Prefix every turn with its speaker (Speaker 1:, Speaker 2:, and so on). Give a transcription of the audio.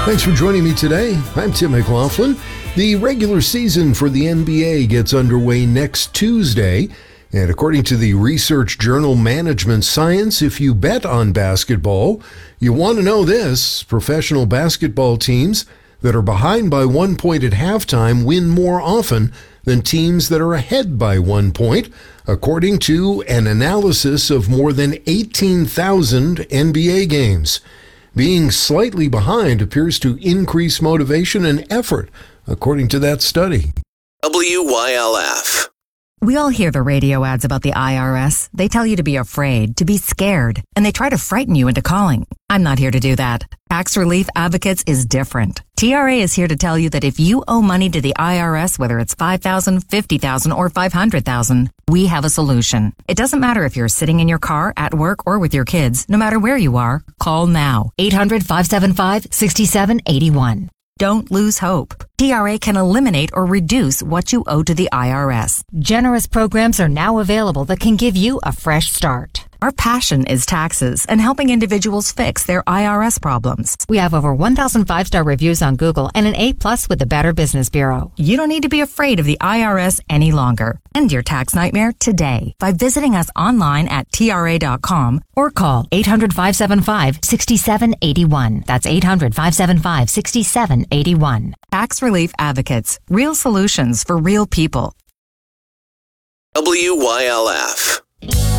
Speaker 1: Thanks for joining me today. I'm Tim McLaughlin. The regular season for the NBA gets underway next Tuesday. And according to the research journal Management Science, if you bet on basketball, you want to know this: professional basketball teams that are behind by 1 point at halftime win more often than teams that are ahead by 1 point, according to an analysis of more than 18,000 NBA games. Being slightly behind appears to increase motivation and effort, according to that study.
Speaker 2: WYLF.
Speaker 3: We all hear the radio ads about the IRS. They tell you to be afraid, to be scared, and they try to frighten you into calling. I'm not here to do that. Tax Relief Advocates is different. TRA is here to tell you that if you owe money to the IRS, whether it's $5,000, $50,000, or $500,000, we have a solution. It doesn't matter if you're sitting in your car, at work, or with your kids. No matter where you are, call now. 800-575-6781. Don't lose hope. TRA can eliminate or reduce what you owe to the IRS.
Speaker 4: Generous programs are now available that can give you a fresh start.
Speaker 3: Our passion is taxes and helping individuals fix their IRS problems.
Speaker 4: We have over 1,000 5-star reviews on Google and an A+ with the Better Business Bureau.
Speaker 3: You don't need to be afraid of the IRS any longer. End your tax nightmare today by visiting us online at TRA.com
Speaker 4: or call 800-575-6781. That's 800-575-6781.
Speaker 3: Tax Relief Advocates. Real solutions for real people.
Speaker 2: WYLF.